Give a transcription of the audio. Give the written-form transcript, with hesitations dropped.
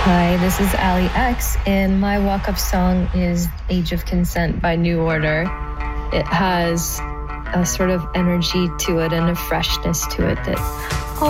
Hi, this is Ali X, and my walk up song is Age of Consent by New Order. It has a sort of energy to it and a freshness to it that